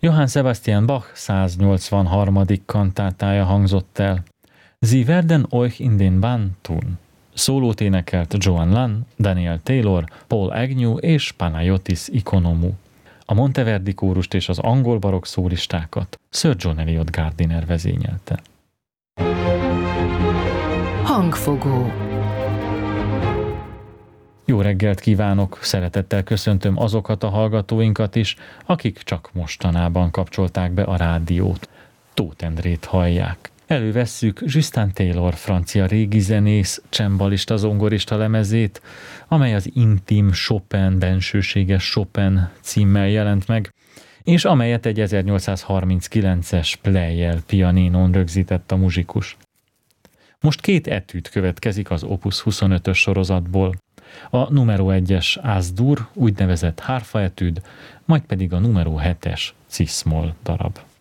Johann Sebastian Bach 183. kantátája hangzott el. Sie werden euch in den Bann tun. Szólót énekelt Joan Lann, Daniel Taylor, Paul Agnew és Panayotis Ikonomou. A Monteverdi kórust és az angol barokk szólistákat Sir John Eliot Gardiner vezényelte. Hangfogó. Jó reggelt kívánok, szeretettel köszöntöm azokat a hallgatóinkat is, akik csak mostanában kapcsolták be a rádiót. Tóth Endrét hallják. Elővesszük Justin Taylor francia régi zenész, csembalista, zongorista lemezét, amely az Intim Chopin, bensőséges Chopin címmel jelent meg, és amelyet egy 1839-es Pleyel pianinón rögzített a muzsikus. Most 2 etűd következik az Opus 25-ös sorozatból. A numero 1-es As-dur, úgynevezett hárfa etűd, majd pedig a numero 7-es cis-moll darab.